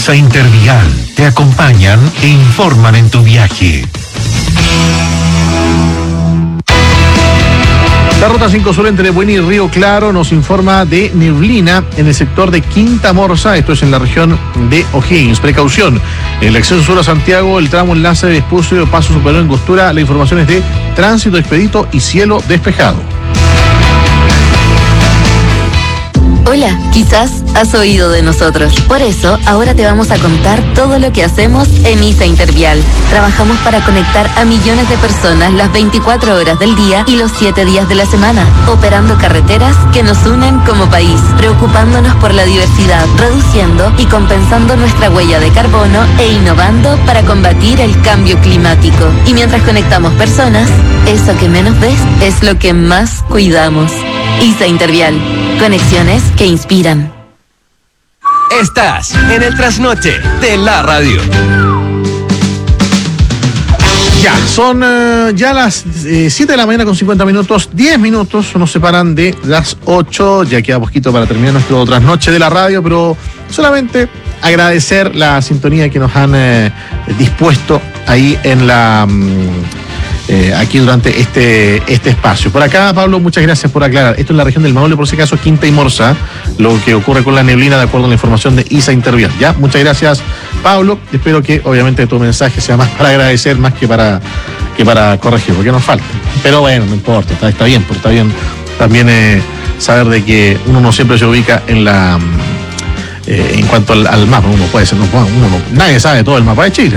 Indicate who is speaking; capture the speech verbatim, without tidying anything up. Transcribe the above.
Speaker 1: ISA Intervial te acompañan e informan en tu viaje.
Speaker 2: La ruta cinco Sur entre Bueni y Río Claro nos informa de neblina en el sector de Quinta Morsa, esto es en la región de O'Higgins. Precaución, en el acceso sur a Santiago, el tramo enlace de Vespucio, Paso Superior en Angostura, la información es de tránsito expedito y cielo despejado.
Speaker 3: Hola, quizás has oído de nosotros. Por eso, ahora te vamos a contar todo lo que hacemos en ISA Intervial. Trabajamos para conectar a millones de personas las veinticuatro horas del día y los siete días de la semana, operando carreteras que nos unen como país, preocupándonos por la diversidad, reduciendo y compensando nuestra huella de carbono e innovando para combatir el cambio climático. Y mientras conectamos personas, eso que menos ves es lo que más cuidamos. ISA Intervial. Conexiones que inspiran.
Speaker 4: Estás en el trasnoche de la radio.
Speaker 2: Ya, son uh, ya las eh, siete de la mañana con cincuenta minutos, diez minutos nos separan de las ocho, ya queda poquito para terminar nuestro trasnoche de la radio, pero solamente agradecer la sintonía que nos han eh, dispuesto ahí en la... Um, Eh, aquí durante este, este espacio. Por acá, Pablo, muchas gracias por aclarar. Esto es la región del Maule, por si acaso, Quinta y Morsa, lo que ocurre con la neblina, de acuerdo a la información de ISA Intervial. Ya, muchas gracias, Pablo. Espero que, obviamente, tu mensaje sea más para agradecer, más que para, que para corregir, porque nos falta. Pero bueno, no importa, está, está bien, porque está bien también eh, saber de que uno no siempre se ubica en la... Eh, en cuanto al, al mapa, uno puede ser, no, uno, nadie sabe todo el mapa de Chile.